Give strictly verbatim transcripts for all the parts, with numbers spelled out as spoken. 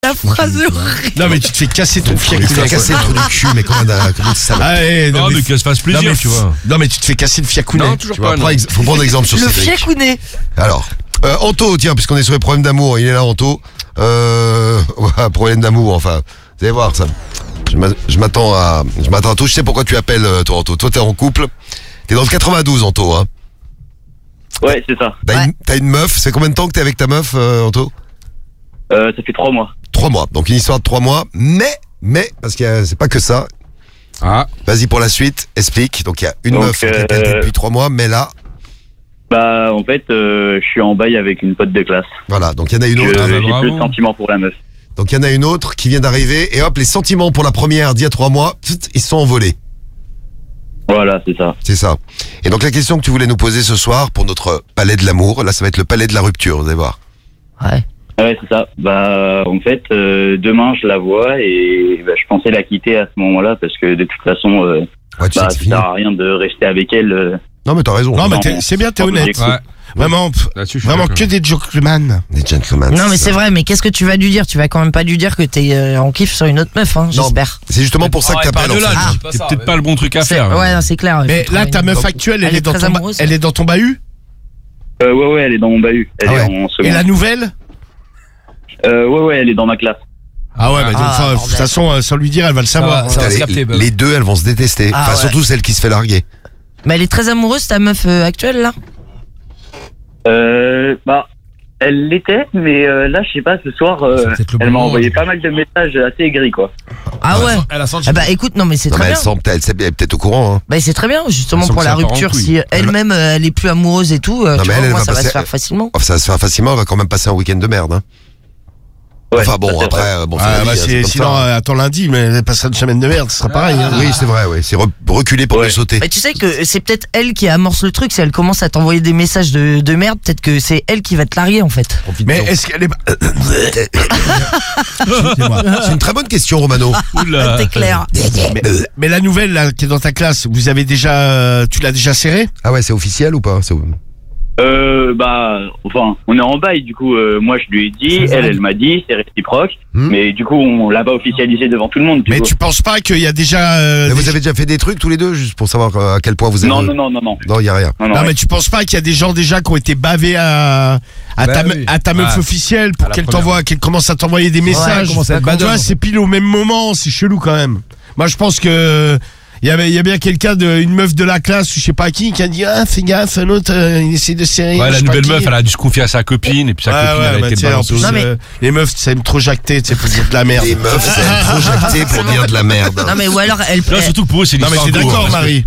La phrase horrible. Non mais tu te fais casser ton fiac. Tu te fais casser le trou du cul, mais comment, comment ça va? Ah, ouais, Non, mais que ça se fasse plaisir, non, mais, tu vois. Non mais tu te fais casser le fiacounet. Non, toujours tu vois, pas, prends non. ex- Faut prendre exemple sur Le Cédric. fiacounet. Alors, euh, Anto, tiens, puisqu'on est sur les problèmes d'amour, il est là, Anto. Euh, ouais, problème d'amour, enfin, vous allez voir ça. Je m'a- je m'attends à, je m'attends à tout. Je sais pourquoi tu appelles, euh, toi, Anto. Toi, t'es en couple. T'es dans le quatre-vingt-douze, Anto, hein. Ouais, c'est ça. T'as, Ouais. une, t'as une meuf. C'est combien de temps que t'es avec ta meuf, euh, Anto? Euh, ça fait trois mois. Trois mois. Donc une histoire de trois mois. Mais, mais, parce que euh, c'est pas que ça. Ah. Vas-y pour la suite. Explique. Donc il y a une Donc, meuf avec laquelle t'es euh, depuis trois mois, mais là, Bah, en fait, euh, je suis en bail avec une pote de classe. voilà. Donc il y en a une Je- autre. Ah, bah, J'ai bravo. plus de sentiments pour la meuf. Donc il y en a une autre qui vient d'arriver. Et hop, les sentiments pour la première d'il y a trois mois, tut, ils se sont envolés. Voilà, c'est ça. C'est ça. Et donc la question que tu voulais nous poser ce soir pour notre palais de l'amour, là ça va être le palais de la rupture, vous allez voir. Ouais. Ouais, c'est ça. Bah, en fait, euh, demain, je la vois et bah, je pensais la quitter à ce moment-là parce que de toute façon, euh, Ouais, tu sais bah, que ça c'est fini. sert à rien de rester avec elle. euh, Non mais t'as raison. Non mais Non, t'es- c'est bien, t'es non, honnête. j'ai- Ouais. Vraiment, pff, Là-dessus, je suis vraiment d'accord. que des gentlemen. Des gentlemen. Non mais c'est vrai, mais qu'est-ce que tu vas lui dire? Tu vas quand même pas lui dire que t'es euh, en kiff sur une autre meuf, hein, Non, j'espère. C'est justement pour ça que Ah, t'appelles en de là, fait. Ah. c'est peut-être pas le bon truc à C'est- faire. Ouais, non, c'est clair. il Mais faut là, trouver ta une- meuf actuelle, elle, Elle est est dans très ton, ba- amoureuse. elle est dans ton bahut. Euh, ouais, ouais, elle est dans mon bahut. Elle Ah est ouais. en Et seconde. la nouvelle? Euh, ouais, ouais, elle est dans ma classe. Ah ouais, mais donc, Ah, enfin, de toute bordel. façon, euh, sans lui dire, elle va le savoir. va, ça Putain, va se les, capter, bah. les deux, elles vont se détester. Ah enfin, ouais. surtout celle qui se fait larguer. Mais elle est très amoureuse, ta meuf euh, actuelle là. Euh, bah, elle l'était, mais euh, là, je sais pas, ce soir, euh, C'est peut-être le elle m'a moment, envoyé hein. pas mal de messages assez aigris, quoi. Ah ouais. Elle a senti. Ah bah écoute, non mais c'est Non, très mais elle, bien. sent, elle, elle est peut-être au courant. Hein. Bah c'est très bien, justement Elle sent pour que la ça part en rupture. couille. Si elle-même euh, elle est plus amoureuse et tout, euh, Non, tu mais vois, elle, elle moi va ça va passer- se faire facilement. Oh, ça va se faire facilement, elle va quand même passer un week-end de merde. Hein. Ouais, Enfin ça, bon, c'est après, vrai. euh, bon, c'est Ah, la bah, vie, hein, c'est- c'est comme sinon, ça. euh, attends lundi, mais elle passera une semaine de merde, ce sera pareil. hein. Oui, c'est vrai, oui. C'est re- reculer pour Ouais. mieux sauter. Mais tu sais que c'est peut-être elle qui amorce le truc. Si elle commence à t'envoyer des messages de, de merde, peut-être que c'est elle qui va te larguer en fait. Mais est-ce qu'elle est. Excusez-moi. C'est une très bonne question, Romano. Oula. T'es clair. Mais, mais la nouvelle là, qui est dans ta classe, vous avez déjà, euh, tu l'as déjà serrée? Ah ouais, c'est officiel ou pas? C'est- Euh, bah, enfin, on est en bail, du coup, euh, moi, je lui ai dit, elle, elle m'a dit, c'est réciproque, Hmm. mais du coup, on l'a pas officialisé devant tout le monde, du Mais coup. tu penses pas qu'il y a déjà. euh, Mais des- vous avez déjà fait des trucs tous les deux, juste pour savoir euh, à quel point vous avez. Non, non, non, non, non. Non, il y a rien. Non, non, Non, ouais. mais tu penses pas qu'il y a des gens déjà qui ont été bavés à, à, Bah ta, me- oui. à ta meuf Ah. officielle pour À la qu'elle première. t'envoie, qu'elle commence à t'envoyer des messages. commence à être tu vois, badum. c'est pile au même moment, c'est chelou quand même. Moi, je pense que il y avait, il y a bien quelqu'un de, une meuf de la classe, ou je sais pas qui, qui a dit ah fais gaffe, un autre, euh, il essaie de serrer. Ouais, je la sais pas nouvelle qui. meuf, elle a dû se confier à sa copine, et puis sa Ouais, copine, ouais, elle a bah, été tiens, en balanceuse. plus, Non, mais- euh, les meufs, ça aime trop jacter, tu sais, pour dire de la merde. Les meufs, c'est trop jacté pour dire de la merde. Non mais ou alors elle. Non, surtout que pour eux, c'est une Non, mais histoire t'es de d'accord, parce que- Marie?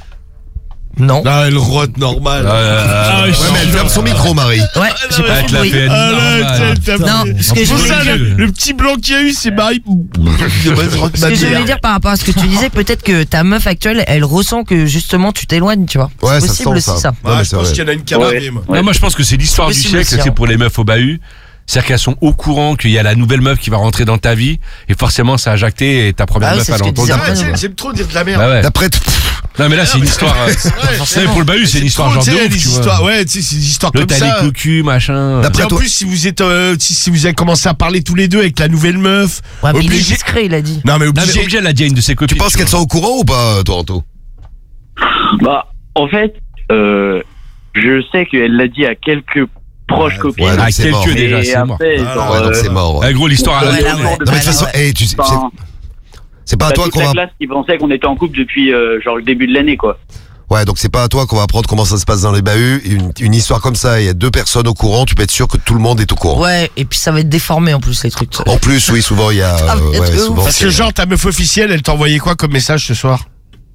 Non. Non, elle rote normal. Ah, ah, ouais, Ouais, mais elle ferme son micro, Marie. Ouais. J'ai pas Avec fait la de bruit. P N Ah, là, normale. t'as- t'as- Non, ce que je C'est pour voulais ça, dire. le, le petit blanc qu'il y a eu, c'est Marie. Ce que je voulais dire par rapport à ce que tu disais, peut-être que ta meuf actuelle, elle ressent que justement tu t'éloignes, tu vois. Ouais, C'est ça possible sent aussi ça. ça. Non, Ouais, mais je c'est pense vrai. qu'il y en a une qui a Ouais. bavé, moi. Ouais. Non, moi je pense que c'est l'histoire du possible siècle, aussi, c'est hein. pour les meufs au bahut. C'est-à-dire qu'elles sont au courant qu'il y a la nouvelle meuf qui va rentrer dans ta vie, et forcément ça a jacté, et ta première Ah oui, meuf c'est elle ce que entend. disait Ah, Romano. j'aime j'aime trop dire de la merde. Bah ouais. D'après, pff, Non mais là c'est une histoire. euh, c'est pour le bahut, c'est une histoire trop, genre de tu sais, ouf, des tu histoires, vois. ouais, tu sais, c'est des histoires Le comme t'as ça. les cocus, machin. D'après Et en toi- plus, si vous êtes, euh, si, si vous avez commencé à parler tous les deux avec la nouvelle meuf, Ouais, mais il est obligé. discret, il a dit. Non, mais Non mais obligé. obligé, elle l'a dit à une de ses tu copines. penses qu'elles vois. sont au courant ou pas, Toronto? Bah, en fait, euh, je sais qu'elle l'a dit à quelques proches Ouais, copines. ouais, donc Ah, c'est quelques mort. déjà, et c'est mort. après, Ah, genre, Ouais, donc euh, c'est mort. ouais. Ah, gros, l'histoire, elle Ouais, a- là, ouais. Non, mais de toute Ouais, façon, là, ouais. eh, tu sais, enfin, c'est- c'est pas à t'as toi toute qu'on la va. classe qui pensait qu'on était en couple depuis euh, genre le début de l'année, quoi. Ouais, donc c'est pas à toi qu'on va apprendre comment ça se passe dans les bahuts. Une, une histoire comme ça, il y a deux personnes au courant, tu peux être sûr que tout le monde est au courant. Ouais, et puis ça va être déformé en plus les trucs. En plus, oui, souvent il y a. Ça va euh, être ouais, ouf. souvent, Parce c'est- que genre, ta meuf officielle, elle t'a envoyé quoi comme message ce soir?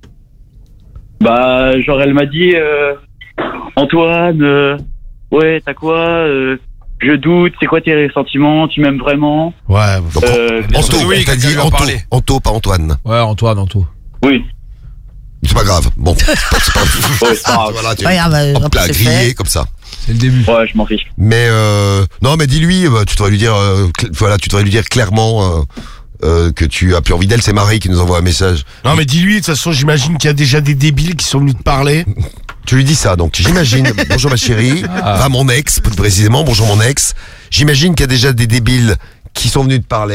Bah, genre, elle m'a dit, euh, Antoine, euh, ouais, t'as quoi euh, je doute, c'est quoi tes sentiments, tu m'aimes vraiment Ouais, Donc, euh, Anto, oui, elle t'a quelqu'un dit lui en Anto, parlait. Anto, pas Antoine. Ouais, Antoine, Anto. Oui, C'est pas grave. Bon, c'est pas, c'est pas, ouais, c'est pas grave. voilà, tu Ouais, ah bah, hop après, là, c'est grillé fait. comme ça. C'est le début. Ouais, je m'en fiche. Mais euh, non, mais dis-lui, bah, tu devrais lui dire, euh, cl- voilà, tu devrais lui dire clairement euh, euh, que tu as plus envie d'elle. C'est Marie qui nous envoie un message. Non, mais dis-lui, de toute façon, j'imagine qu'il y a déjà des débiles qui sont venus te parler. Tu lui dis ça, donc j'imagine. Bonjour ma chérie, Ah. enfin mon ex, plus précisément. Bonjour mon ex. J'imagine qu'il y a déjà des débiles qui sont venus te parler.